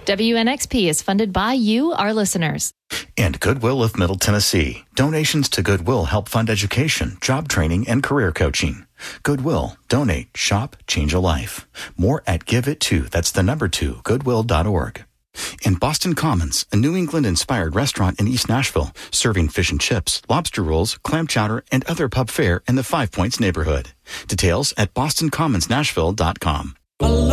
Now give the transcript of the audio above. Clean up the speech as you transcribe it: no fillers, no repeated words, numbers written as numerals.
WNXP is funded by you, our listeners. And Goodwill of Middle Tennessee. Donations to Goodwill help fund education, job training, and career coaching. Goodwill. Donate. Shop. Change a life. More at GiveIt2. That's the number 2, goodwill.org. And Boston Commons, a New England-inspired restaurant in East Nashville, serving fish and chips, lobster rolls, clam chowder, and other pub fare in the Five Points neighborhood. Details at bostoncommonsnashville.com.